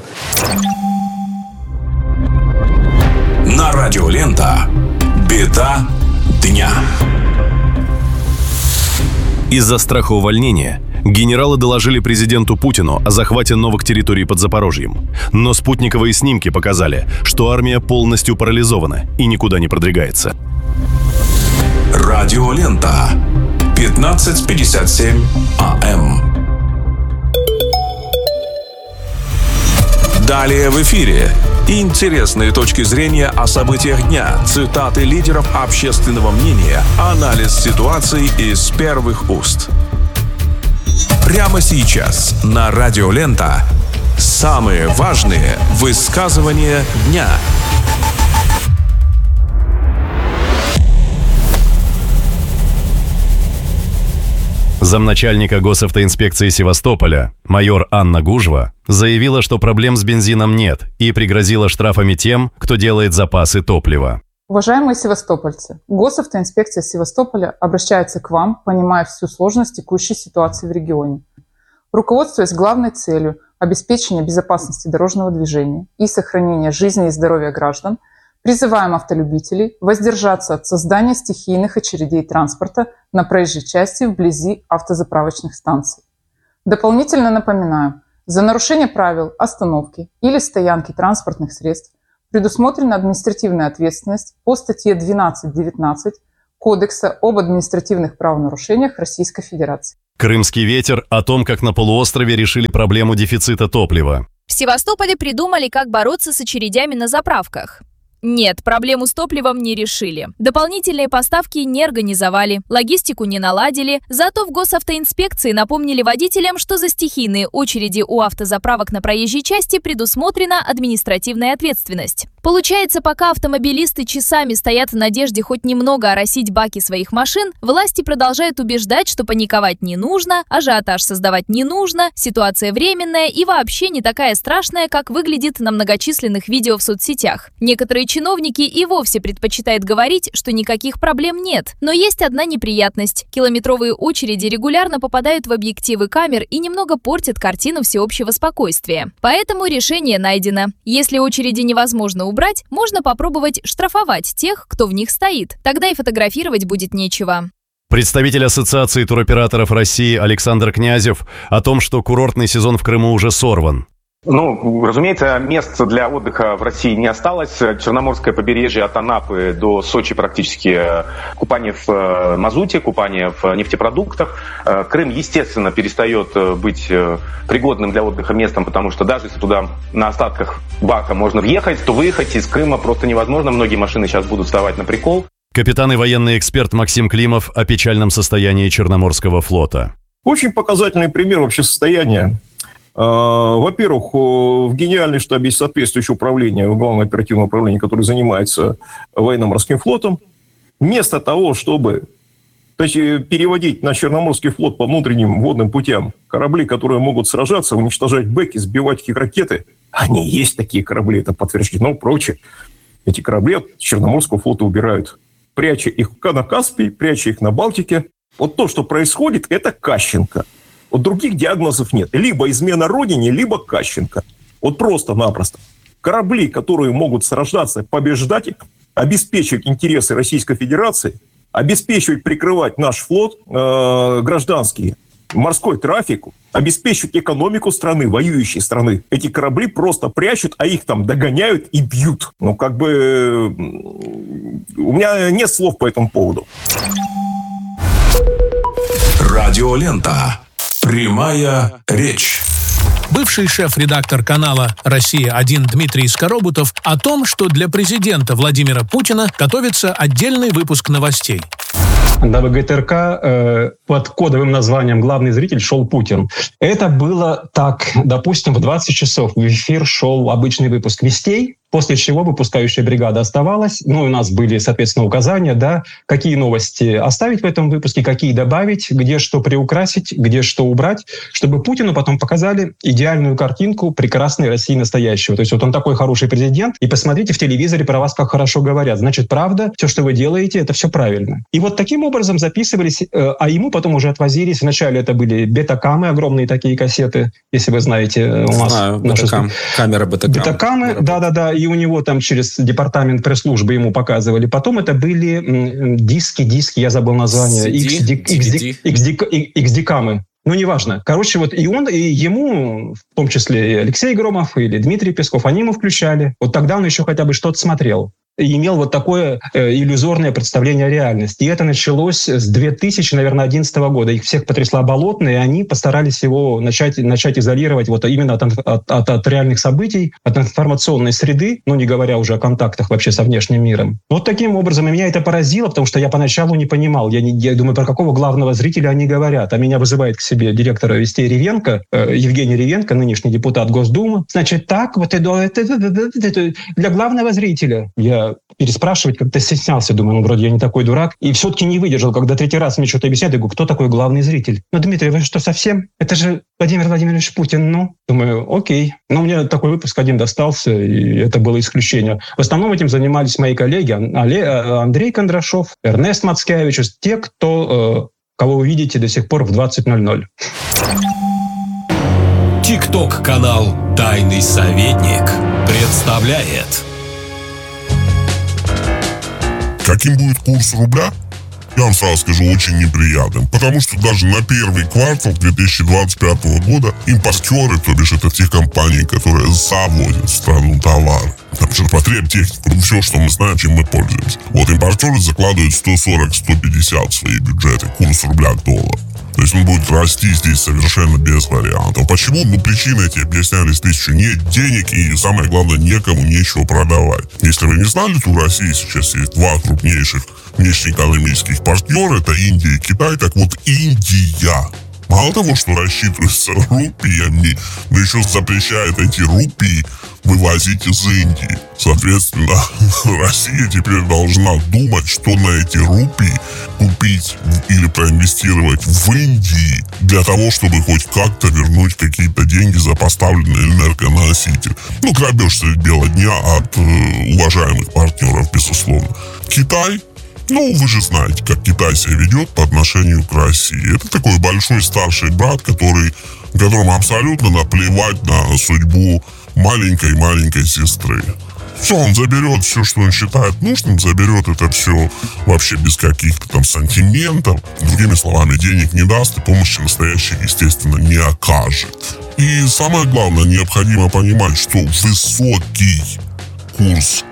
На Радиолента. Беда дня. Из-за страха увольнения генералы доложили президенту Путину о захвате новых территорий под Запорожьем. Но спутниковые снимки показали, что армия полностью парализована и никуда не продвигается. Радиолента. пятнадцать пятьдесят семь АМ. Далее в эфире. Интересные точки зрения о событиях дня, цитаты лидеров общественного мнения, анализ ситуации из первых уст. Прямо сейчас на Радиолента самые важные высказывания дня. Замначальника госавтоинспекции Севастополя, майор Анна Гужва, заявила, что проблем с бензином нет, и пригрозила штрафами тем, кто делает запасы топлива. Уважаемые севастопольцы, госавтоинспекция Севастополя обращается к вам, понимая всю сложность текущей ситуации в регионе. Руководствуясь главной целью обеспечения безопасности дорожного движения и сохранения жизни и здоровья граждан, призываем автолюбителей воздержаться от создания стихийных очередей транспорта на проезжей части вблизи автозаправочных станций. Дополнительно напоминаю, за нарушение правил остановки или стоянки транспортных средств предусмотрена административная ответственность по статье двенадцать девятнадцать Кодекса об административных правонарушениях Российской Федерации. Крымский ветер о том, как на полуострове решили проблему дефицита топлива. В Севастополе придумали, как бороться с очередями на заправках. Нет, проблему с топливом не решили. Дополнительные поставки не организовали, логистику не наладили. Зато в госавтоинспекции напомнили водителям, что за стихийные очереди у автозаправок на проезжей части предусмотрена административная ответственность. Получается, пока автомобилисты часами стоят в надежде хоть немного оросить баки своих машин, власти продолжают убеждать, что паниковать не нужно, ажиотаж создавать не нужно, ситуация временная и вообще не такая страшная, как выглядит на многочисленных видео в соцсетях. Некоторые чиновники и вовсе предпочитают говорить, что никаких проблем нет. Но есть одна неприятность. Километровые очереди регулярно попадают в объективы камер и немного портят картину всеобщего спокойствия. Поэтому решение найдено. Если очереди невозможно убрать, можно попробовать штрафовать тех, кто в них стоит. Тогда и фотографировать будет нечего. Представитель Ассоциации туроператоров России Александр Князев о том, что курортный сезон в Крыму уже сорван. Ну, разумеется, мест для отдыха в России не осталось. Черноморское побережье от Анапы до Сочи практически купание в мазуте, купание в нефтепродуктах. Крым, естественно, перестает быть пригодным для отдыха местом, потому что даже если туда на остатках бака можно въехать, то выехать из Крыма просто невозможно. Многие машины сейчас будут вставать на прикол. Капитан и военный эксперт Максим Климов о печальном состоянии Черноморского флота. Очень показательный пример вообще состояния. Во-первых, в Генеральном штабе есть соответствующее управление, Главное оперативное управление, которое занимается военно-морским флотом. Вместо того, чтобы переводить на Черноморский флот по внутренним водным путям корабли, которые могут сражаться, уничтожать бэки, сбивать их ракеты, они есть такие корабли, это подтверждено, прочее. Эти корабли от Черноморского флота убирают, пряча их на Каспии, пряча их на Балтике. Вот то, что происходит, это Кащенко. Вот других диагнозов нет. Либо измена родине, либо Кащенко. Вот просто-напросто. Корабли, которые могут сражаться, побеждать, обеспечивать интересы Российской Федерации, обеспечивать, прикрывать наш флот, э, гражданский, морской трафик, обеспечивать экономику страны, воюющей страны. Эти корабли просто прячут, а их там догоняют и бьют. Ну, как бы... У меня нет слов по этому поводу. Радиолента. Прямая речь. Бывший шеф-редактор канала «Россия-один» Дмитрий Скоробутов о том, что для президента Владимира Путина готовится отдельный выпуск новостей. На ВГТРК э, под кодовым названием «Главный зритель» шел Путин. Это было так, допустим, в двадцать часов в эфир шел обычный выпуск «Вестей», после чего выпускающая бригада оставалась. Ну, у нас были, соответственно, указания, да, какие новости оставить в этом выпуске, какие добавить, где что приукрасить, где что убрать, чтобы Путину потом показали идеальную картинку прекрасной России настоящего. То есть вот он такой хороший президент, и посмотрите в телевизоре про вас, как хорошо говорят. Значит, правда, все, что вы делаете, это все правильно. И вот таким образом записывались, а ему потом уже отвозились. Вначале это были бетакамы, огромные такие кассеты, если вы знаете. У нас Знаю, бетакам, камера бетакам. Бетакамы, да-да-да, и у него там через департамент пресс-службы ему показывали. Потом это были м, диски, диски, я забыл название, икс ди-камы. Ну, неважно. Короче, вот и он, и ему, в том числе и Алексей Громов или Дмитрий Песков, они ему включали. Вот тогда он еще хотя бы что-то смотрел. И имел вот такое э, иллюзорное представление о реальности. И это началось с две тысячи одиннадцатого года. Их всех потрясла Болотная, и они постарались его начать, начать изолировать вот именно от, от, от, от реальных событий, от информационной среды, ну, не говоря уже о контактах вообще со внешним миром. Вот таким образом. И меня это поразило, потому что я поначалу не понимал. Я, не, я думаю, про какого главного зрителя они говорят. А меня вызывает к себе директор «Вестей» Ревенко, э, Евгений Ревенко, нынешний депутат Госдумы. Значит, так, вот это, это, это, это, это для главного зрителя. Я переспрашивать как-то стеснялся, думаю, ну, вроде я не такой дурак. И все-таки не выдержал, когда третий раз мне что-то объясняют, я говорю, кто такой главный зритель? Ну, Дмитрий, вы что, совсем? Это же Владимир Владимирович Путин, ну? Думаю, окей. Ну, мне такой выпуск один достался, и это было исключение. В основном этим занимались мои коллеги Андрей Кондрашов, Эрнест Мацкевич, те, кто, кого вы видите до сих пор в двадцать ноль ноль. ТикТок-канал «Тайный советник» представляет... Каким будет курс рубля? Я вам сразу скажу, очень неприятным. Потому что даже на первый квартал две тысячи двадцать пятого года импортеры, то бишь это те компании, которые завозят в страну товар, там, ширпотреб, технику, все, что мы знаем, чем мы пользуемся. Вот импортеры закладывают сто сорок - сто пятьдесят в свои бюджеты, курс рубля к доллару. То есть он будет расти здесь совершенно без вариантов. Почему? Ну, причины эти объяснялись тысячу. Нет денег и, самое главное, некому нечего продавать. Если вы не знали, то в России сейчас есть два крупнейших внешнеэкономических партнера. Это Индия и Китай. Так вот, Индия мало того, что рассчитывается рупиями, но еще запрещает эти рупии вывозить из Индии. Соответственно, Россия теперь должна думать, что на эти рупии купить или проинвестировать в Индии для того, чтобы хоть как-то вернуть какие-то деньги за поставленный энергоноситель. Ну, грабеж средь бела дня от э, уважаемых партнеров, безусловно. Китай. Ну, вы же знаете, как Китай себя ведет по отношению к России. Это такой большой старший брат, который, которому абсолютно наплевать на судьбу маленькой-маленькой сестры. Все, он заберет все, что он считает нужным, заберет это все вообще без каких-то там сантиментов. Другими словами, денег не даст и помощи настоящей, естественно, не окажет. И самое главное, необходимо понимать, что высокий курс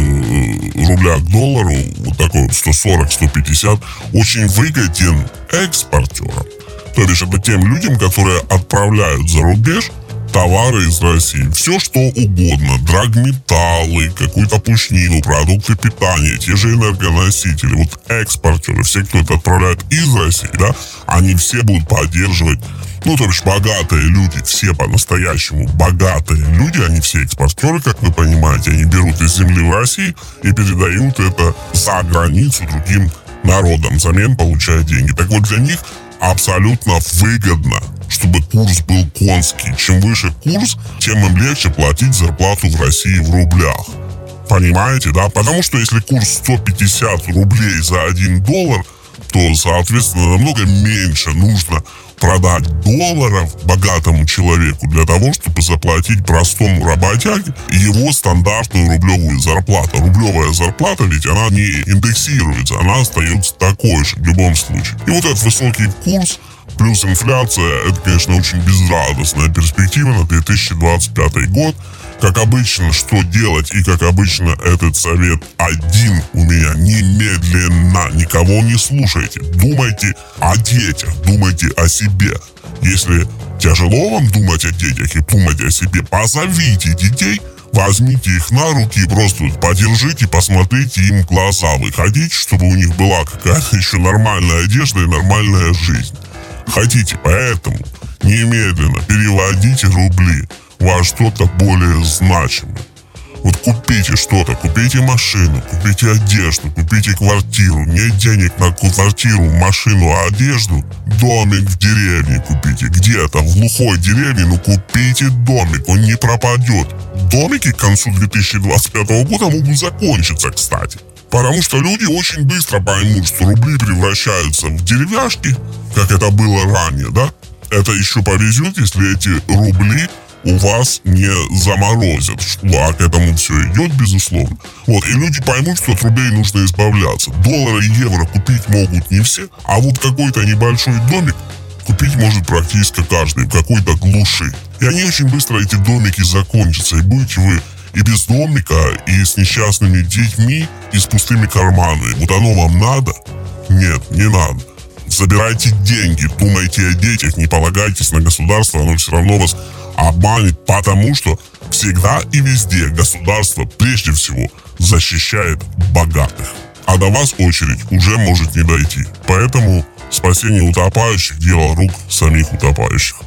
рубля к доллару, вот такой сто сорок - сто пятьдесят, очень выгоден экспортерам. То бишь это тем людям, которые отправляют за рубеж товары из России. Все, что угодно. Драгметаллы, какую-то пушнину, продукты питания, те же энергоносители. Вот экспортеры, все, кто это отправляет из России, да, они все будут поддерживать. Ну, то бишь, богатые люди, все по-настоящему богатые люди, они все экспортеры, как вы понимаете, они берут из земли в России и передают это за границу другим народам, взамен получая деньги. Так вот, для них абсолютно выгодно, чтобы курс был конский. Чем выше курс, тем им легче платить зарплату в России в рублях. Понимаете, да? Потому что если курс сто пятьдесят рублей за один доллар, то, соответственно, намного меньше нужно продать долларов богатому человеку для того, чтобы заплатить простому работяге его стандартную рублевую зарплату. Рублевая зарплата, ведь она не индексируется, она остается такой же в любом случае. И вот этот высокий курс плюс инфляция, это, конечно, очень безрадостная перспектива на две тысячи двадцать пятый год. Как обычно, что делать и как обычно этот совет один у меня: немедленно никого не слушайте. Думайте о детях, думайте о себе. Если тяжело вам думать о детях и думать о себе, позовите детей, возьмите их на руки и просто подержите, посмотрите им в глаза. Вы хотите, чтобы у них была какая-то еще нормальная одежда и нормальная жизнь? Хотите, поэтому немедленно переводите рубли во что-то более значимое. Вот купите что-то, купите машину, купите одежду, купите квартиру. Нет денег на квартиру, машину, одежду, домик в деревне купите. Где-то в глухой деревне, ну купите домик, он не пропадет. Домики к концу две тысячи двадцать пятого года могут закончиться, кстати. Потому что люди очень быстро поймут, что рубли превращаются в деревяшки, как это было ранее, да? Это еще повезет, если эти рубли у вас не заморозят. А к этому все идет, безусловно. Вот, и люди поймут, что от рублей нужно избавляться. Доллары и евро купить могут не все, а вот какой-то небольшой домик купить может практически каждый в какой-то глуши. И они очень быстро, эти домики, закончатся. И будете вы и без домика, и с несчастными детьми, и с пустыми карманами. Вот оно вам надо? Нет, не надо. Забирайте деньги, думайте о детях, не полагайтесь на государство, оно все равно вас обманет, потому что всегда и везде государство прежде всего защищает богатых. А до вас очередь уже может не дойти. Поэтому спасение утопающих – дело рук самих утопающих.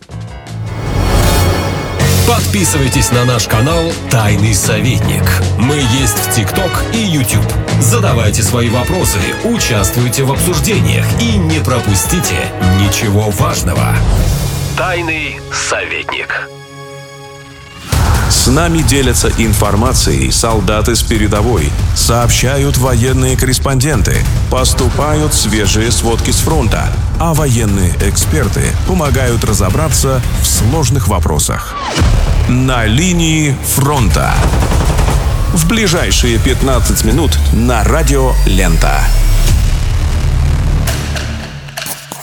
Подписывайтесь на наш канал «Тайный советник». Мы есть в ТикТок и Ютуб. Задавайте свои вопросы, участвуйте в обсуждениях и не пропустите ничего важного. «Тайный советник». С нами делятся информацией солдаты с передовой, сообщают военные корреспонденты, поступают свежие сводки с фронта, а военные эксперты помогают разобраться в сложных вопросах. На линии фронта. В ближайшие пятнадцать минут на радио «Лента».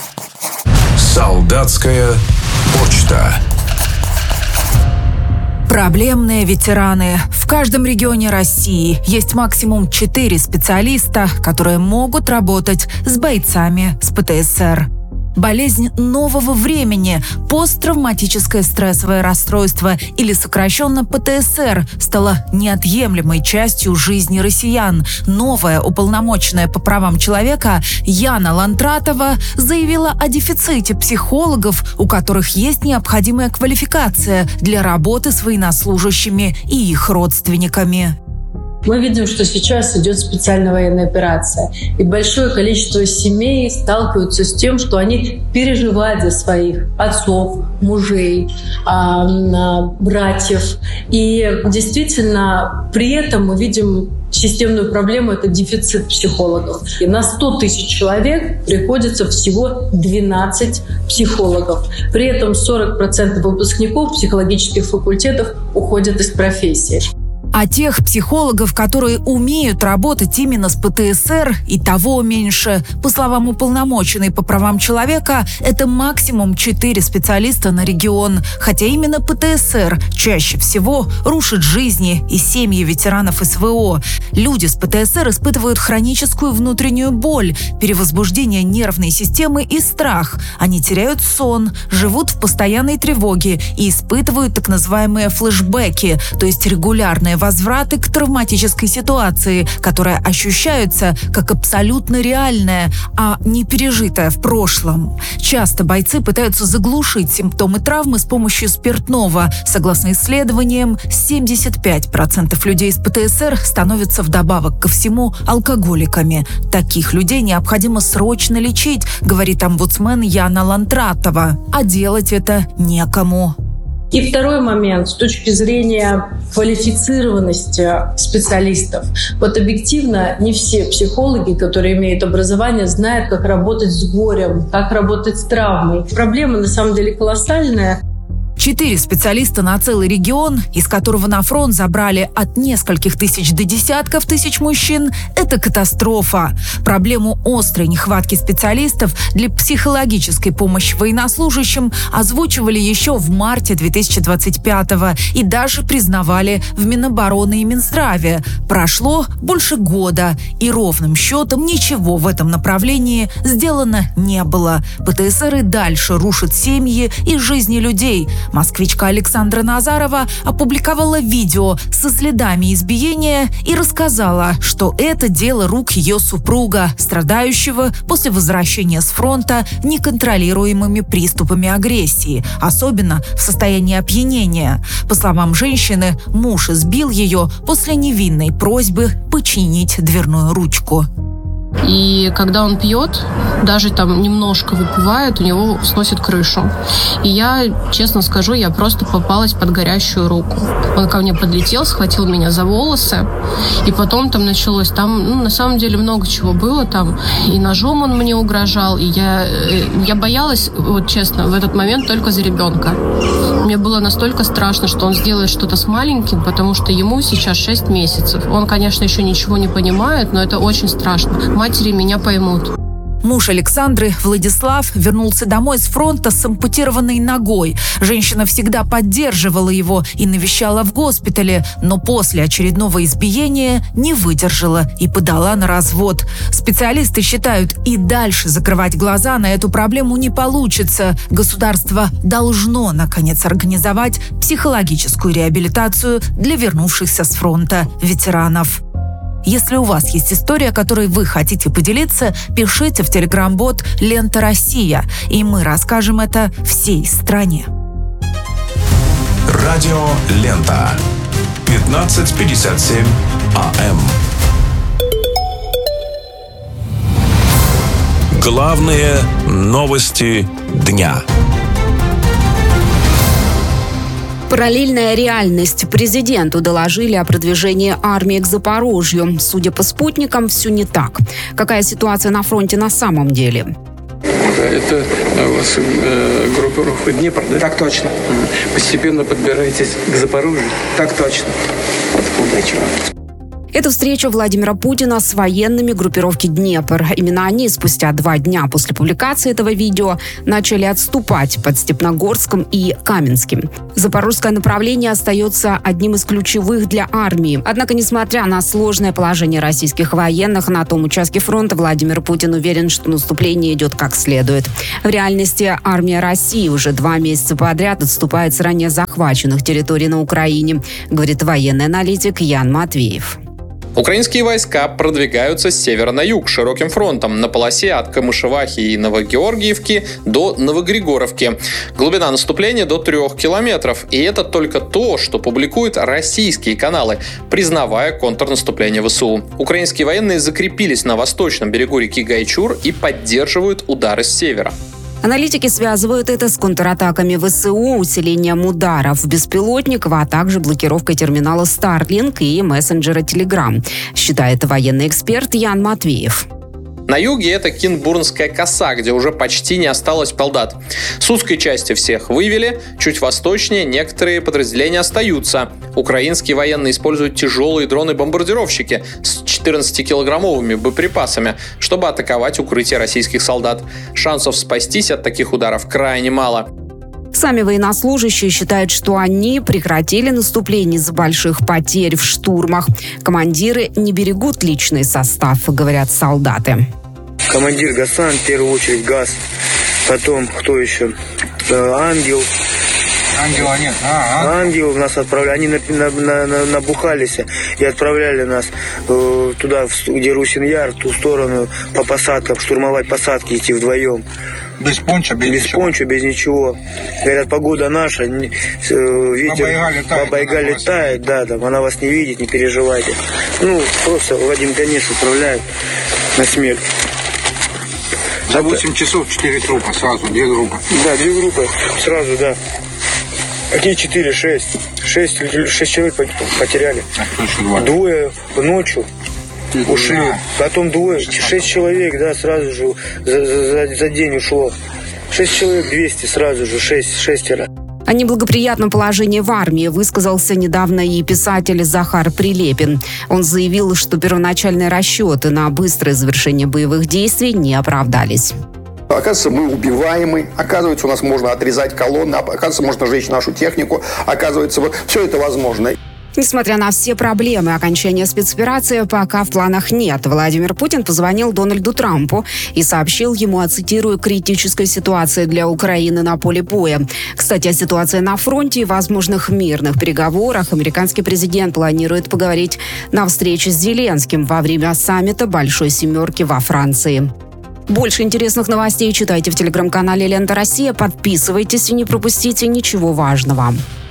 Солдатская почта. Проблемные ветераны. В каждом регионе России есть максимум четыре специалиста, которые могут работать с бойцами с ПТСР. Болезнь нового времени, посттравматическое стрессовое расстройство или сокращенно ПТСР стала неотъемлемой частью жизни россиян. Новая уполномоченная по правам человека Яна Лантратова заявила о дефиците психологов, у которых есть необходимая квалификация для работы с военнослужащими и их родственниками. Мы видим, что сейчас идет специальная военная операция. И большое количество семей сталкиваются с тем, что они переживают за своих отцов, мужей, братьев. И действительно, при этом мы видим системную проблему – это дефицит психологов. И на сто тысяч человек приходится всего двенадцать психологов. При этом сорок процентов выпускников психологических факультетов уходят из профессии. А тех психологов, которые умеют работать именно с ПТСР, и того меньше. По словам уполномоченной по правам человека, это максимум четыре специалиста на регион. Хотя именно ПТСР чаще всего рушит жизни и семьи ветеранов СВО. Люди с ПТСР испытывают хроническую внутреннюю боль, перевозбуждение нервной системы и страх. Они теряют сон, живут в постоянной тревоге и испытывают так называемые флешбеки, то есть регулярные возвраты к травматической ситуации, которая ощущается как абсолютно реальная, а не пережитая в прошлом. Часто бойцы пытаются заглушить симптомы травмы с помощью спиртного. Согласно исследованиям, семьдесят пять процентов людей с ПТСР становятся вдобавок ко всему алкоголиками. Таких людей необходимо срочно лечить, говорит омбудсмен Яна Лантратова. А делать это некому. И второй момент, с точки зрения квалифицированности специалистов. Вот объективно не все психологи, которые имеют образование, знают, как работать с горем, как работать с травмой. Проблема на самом деле колоссальная. Четыре специалиста на целый регион, из которого на фронт забрали от нескольких тысяч до десятков тысяч мужчин – это катастрофа. Проблему острой нехватки специалистов для психологической помощи военнослужащим озвучивали еще в марте две тысячи двадцать пятого и даже признавали в Минобороны и Минздраве. Прошло больше года, и ровным счетом ничего в этом направлении сделано не было. ПТСР и дальше рушит семьи и жизни людей. Москвичка Александра Назарова опубликовала видео со следами избиения и рассказала, что это дело рук ее супруга, страдающего после возвращения с фронта неконтролируемыми приступами агрессии, особенно в состоянии опьянения. По словам женщины, муж избил ее после невинной просьбы починить дверную ручку. И когда он пьет, даже там немножко выпивает, у него сносит крышу. И я, честно скажу, я просто попалась под горящую руку. Он ко мне подлетел, схватил меня за волосы, и потом там началось, там, ну, на самом деле много чего было там. И ножом он мне угрожал, и я, я боялась, вот честно, в этот момент только за ребенка. Мне было настолько страшно, что он сделает что-то с маленьким, потому что ему сейчас шесть месяцев. Он, конечно, еще ничего не понимает, но это очень страшно. Матери меня поймут. Муж Александры, Владислав, вернулся домой с фронта с ампутированной ногой. Женщина всегда поддерживала его и навещала в госпитале, но после очередного избиения не выдержала и подала на развод. Специалисты считают, и дальше закрывать глаза на эту проблему не получится. Государство должно, наконец, организовать психологическую реабилитацию для вернувшихся с фронта ветеранов. Если у вас есть история, которой вы хотите поделиться, пишите в телеграм-бот «Лента Россия», и мы расскажем это всей стране. Радио «Лента». пятнадцать пятьдесят семь АМ. Главные новости дня. Параллельная реальность. Президенту доложили о продвижении армии к Запорожью. Судя по спутникам, все не так. Какая ситуация на фронте на самом деле? Да, это у вас э, группировка Днепр, да? Так точно. Постепенно подбираетесь к Запорожью? Так точно. Удачи вам. Это встреча Владимира Путина с военными группировки «Днепр». Именно они спустя два дня после публикации этого видео начали отступать под Степногорском и Каменским. Запорожское направление остается одним из ключевых для армии. Однако, несмотря на сложное положение российских военных на том участке фронта, Владимир Путин уверен, что наступление идет как следует. В реальности армия России уже два месяца подряд отступает с ранее захваченных территорий на Украине, говорит военный аналитик Ян Матвеев. Украинские войска продвигаются с севера на юг широким фронтом на полосе от Камышевахи и Новогеоргиевки до Новогригоровки. Глубина наступления до трех километров. И это только то, что публикуют российские каналы, признавая контрнаступление ВСУ. Украинские военные закрепились на восточном берегу реки Гайчур и поддерживают удары с севера. Аналитики связывают это с контратаками ВСУ, усилением ударов беспилотников, а также блокировкой терминала Starlink и мессенджера Telegram, считает военный эксперт Ян Матвеев. На юге это Кинбурнская коса, где уже почти не осталось солдат. С узкой части всех вывели, чуть восточнее некоторые подразделения остаются. Украинские военные используют тяжелые дроны-бомбардировщики с четырнадцатикилограммовыми боеприпасами, чтобы атаковать укрытия российских солдат. Шансов спастись от таких ударов крайне мало. Сами военнослужащие считают, что они прекратили наступление из-за больших потерь в штурмах. Командиры не берегут личный состав, говорят солдаты. Командир Гасан, в первую очередь ГАЗ, потом кто еще? Ангел. Ангела нет. А, Ангел нас отправляли, они на, на, на, набухались и отправляли нас э, туда, где Русин-Яр, в ту сторону, по посадкам, штурмовать посадки, идти вдвоем. Без понча, без, без ничего. понча, без ничего. Говорят, погода наша, э, ветер, Баба-Яга летает, летает, да, там, она вас не видит, не переживайте. Ну, просто Владимир Ганеш управляет на смерть. За восемь часов четыре трупа сразу, две группы. Да, две группы сразу, да. Какие четыре, шесть. Шесть, шесть человек потеряли. А двое ночью ушли. Потом двое, шесть человек, да, сразу же за, за, за день ушло. Шесть человек, двести сразу же, шесть, шестеро. О неблагоприятном положении в армии высказался недавно и писатель Захар Прилепин. Он заявил, что первоначальные расчеты на быстрое завершение боевых действий не оправдались. Оказывается, мы убиваемы, оказывается, у нас можно отрезать колонны, оказывается, можно сжечь нашу технику, оказывается, все это возможно. Несмотря на все проблемы, окончания спецоперации пока в планах нет. Владимир Путин позвонил Дональду Трампу и сообщил ему о, цитирую, критической ситуации для Украины на поле боя. Кстати, о ситуации на фронте и возможных мирных переговорах американский президент планирует поговорить на встрече с Зеленским во время саммита Большой Семерки во Франции. Больше интересных новостей читайте в телеграм-канале «Лента Россия». Подписывайтесь и не пропустите ничего важного.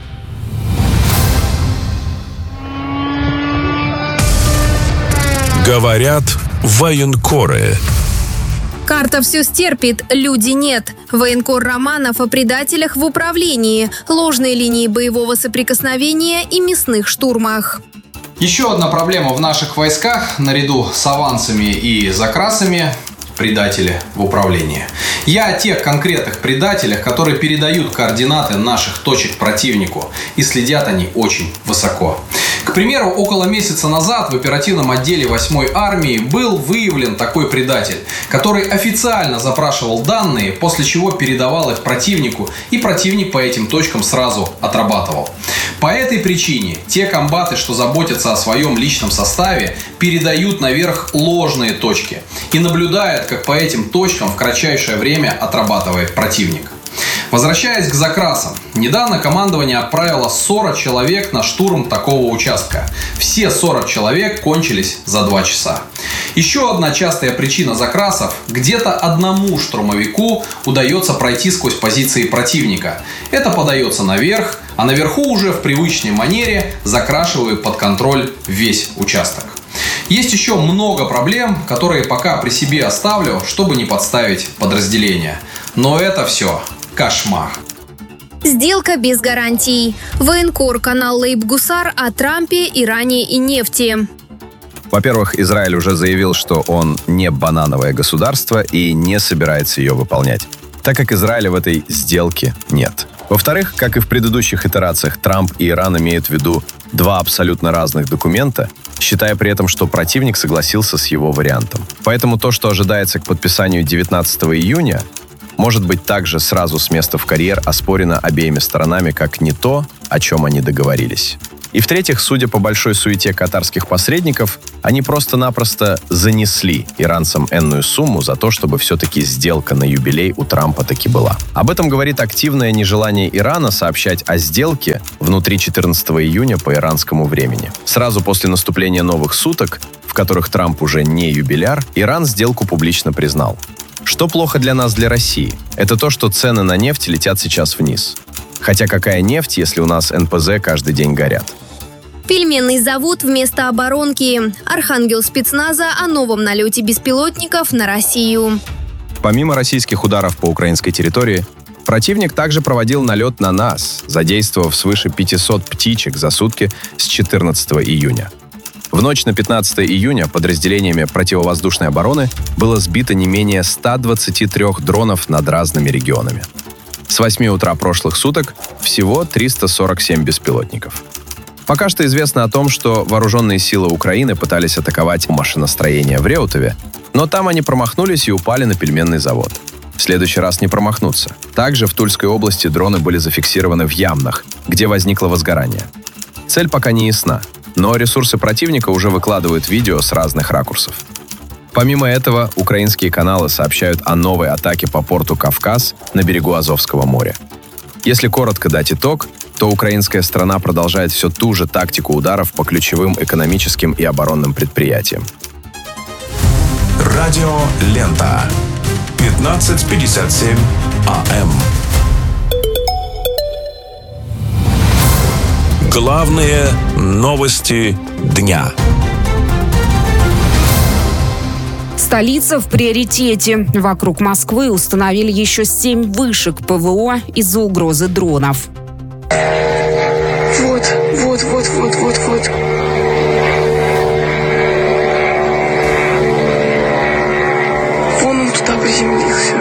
Говорят военкоры. Карта все стерпит, люди нет. Военкор Романов о предателях в управлении, ложные линии боевого соприкосновения и мясных штурмах. Еще одна проблема в наших войсках, наряду с авансами и закрасами – предатели в управлении. Я о тех конкретных предателях, которые передают координаты наших точек противнику, и следят они очень высоко. К примеру, около месяца назад в оперативном отделе восьмой армии был выявлен такой предатель, который официально запрашивал данные, после чего передавал их противнику, и противник по этим точкам сразу отрабатывал. По этой причине те комбаты, что заботятся о своем личном составе, передают наверх ложные точки и наблюдают, как по этим точкам в кратчайшее время отрабатывает противник. Возвращаясь к закрасам, недавно командование отправило сорок человек на штурм такого участка. Все сорок человек кончились за два часа. Еще одна частая причина закрасов – где-то одному штурмовику удается пройти сквозь позиции противника. Это подается наверх, а наверху уже в привычной манере закрашивают под контроль весь участок. Есть еще много проблем, которые пока при себе оставлю, чтобы не подставить подразделения. Но это все кошмар. Сделка без гарантий. Военкор канал Лейб-Гусар о Трампе, Иране и нефти. Во-первых, Израиль уже заявил, что он не банановое государство и не собирается ее выполнять, так как Израиля в этой сделке нет. Во-вторых, как и в предыдущих итерациях, Трамп и Иран имеют в виду Два абсолютно разных документа, считая при этом, что противник согласился с его вариантом. Поэтому то, что ожидается к подписанию девятнадцатого июня, может быть также сразу с места в карьер оспорено обеими сторонами как не то, о чем они договорились. И в-третьих, судя по большой суете катарских посредников, они просто-напросто занесли иранцам энную сумму за то, чтобы все-таки сделка на юбилей у Трампа таки была. Об этом говорит активное нежелание Ирана сообщать о сделке внутри четырнадцатого июня по иранскому времени. Сразу после наступления новых суток, в которых Трамп уже не юбиляр, Иран сделку публично признал. Что плохо для нас, для России? Это то, что цены на нефть летят сейчас вниз. Хотя какая нефть, если у нас эн пэ зэ каждый день горят? Пельменный завод вместо оборонки. Архангел спецназа о новом налете беспилотников на Россию. Помимо российских ударов по украинской территории, противник также проводил налет на нас, задействовав свыше пятьсот птичек за сутки с четырнадцатого июня. В ночь на пятнадцатое июня подразделениями противовоздушной обороны было сбито не менее ста двадцати трёх дронов над разными регионами. С восьми утра прошлых суток всего триста сорок семь беспилотников. Пока что известно о том, что вооруженные силы Украины пытались атаковать машиностроение в Реутове, но там они промахнулись и упали на пельменный завод. В следующий раз не промахнуться. Также в Тульской области дроны были зафиксированы в Ямнах, где возникло возгорание. Цель пока не ясна, но ресурсы противника уже выкладывают видео с разных ракурсов. Помимо этого, украинские каналы сообщают о новой атаке по порту Кавказ на берегу Азовского моря. Если коротко дать итог, то украинская страна продолжает все ту же тактику ударов по ключевым экономическим и оборонным предприятиям. Радио Лента. пятнадцать пятьдесят семь а эм. Главные новости дня. Столица в приоритете. Вокруг Москвы установили еще семь вышек пэ вэ о из-за угрозы дронов. Вот, вот, вот, вот, вот, вот. Вон он туда приземлился.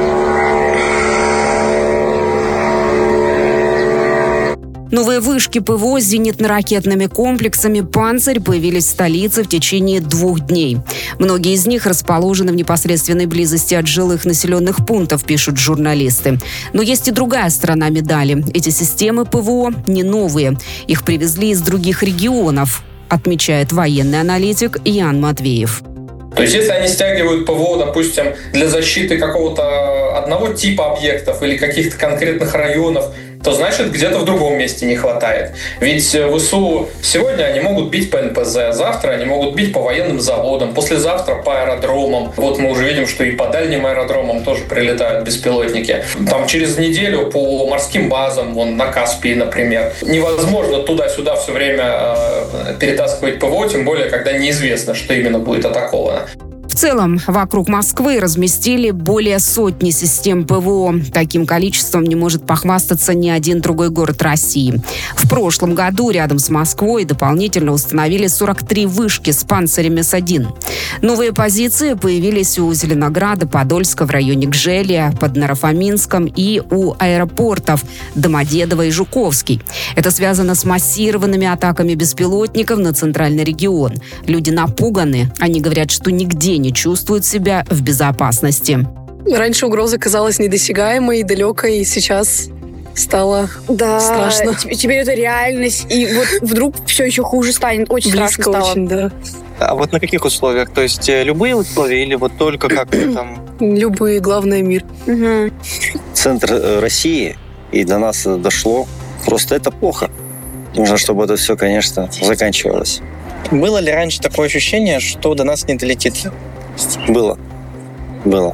Новые вышки пэ вэ о с зенитно-ракетными комплексами «Панцирь» появились в столице в течение двух дней. Многие из них расположены в непосредственной близости от жилых населенных пунктов, пишут журналисты. Но есть и другая сторона медали. Эти системы пэ вэ о не новые. Их привезли из других регионов, отмечает военный аналитик Ян Матвеев. То есть, если они стягивают пэ вэ о, допустим, для защиты какого-то одного типа объектов или каких-то конкретных районов, то значит, где-то в другом месте не хватает. Ведь в ВСУ сегодня они могут бить по эн пэ зэ, завтра они могут бить по военным заводам, послезавтра по аэродромам. Вот мы уже видим, что и по дальним аэродромам тоже прилетают беспилотники. Там через неделю по морским базам, вон на Каспии, например. Невозможно туда-сюда все время э, перетаскивать пэ вэ о, тем более, когда неизвестно, что именно будет атаковано. В целом, вокруг Москвы разместили более сотни систем пэ вэ о. Таким количеством не может похвастаться ни один другой город России. В прошлом году рядом с Москвой дополнительно установили сорок три вышки с панцирем эс один. Новые позиции появились у Зеленограда, Подольска, в районе Гжеля, под Нарафаминском и у аэропортов Домодедово и Жуковский. Это связано с массированными атаками беспилотников на центральный регион. Люди напуганы. Они говорят, что нигде не чувствуют себя в безопасности. Раньше угроза казалась недосягаемой, далекой, и сейчас стало да, страшно. Теперь это реальность, и вот вдруг все еще хуже станет. Очень Близко страшно стало. Очень, да. А вот на каких условиях? То есть любые условия или вот только как-то там? Любые, главное мир. Угу. Центр России, и до нас это дошло. Просто это плохо. Нужно, чтобы это все, конечно, заканчивалось. Было ли раньше такое ощущение, что до нас не долетит? Было. Было.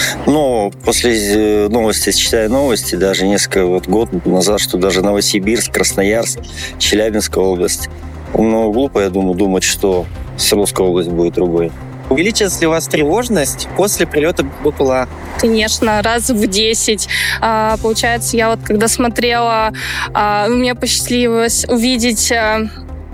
Но после новости, читая новости, даже несколько вот, год назад, что даже Новосибирск, Красноярск, Челябинская область. Но глупо, я думаю, думать, что Свердловская область будет другой. Увеличилась ли у вас тревожность после прилета БПЛА? Конечно, раз в десять. А, получается, я вот когда смотрела, а, мне посчастливилось увидеть а,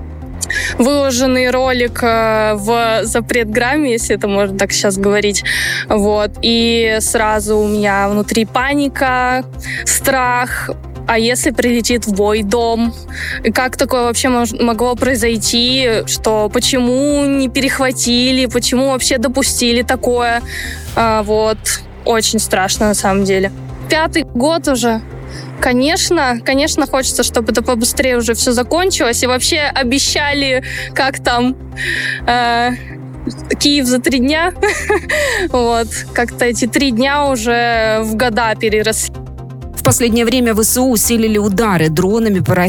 выложенный ролик а, в запретграмме, если это можно так сейчас говорить. Вот. И сразу у меня внутри паника, страх. а если прилетит в мой дом? Как такое вообще мож- могло произойти? Что почему не перехватили? Почему вообще допустили такое? А, вот. Очень страшно на самом деле. Пятый год уже. Конечно, конечно, хочется, чтобы это побыстрее уже все закончилось. И вообще обещали, как там... Э- Киев за три дня. Вот. Как-то эти три дня уже в года переросли. В последнее время ВСУ усилили удары дронами по России.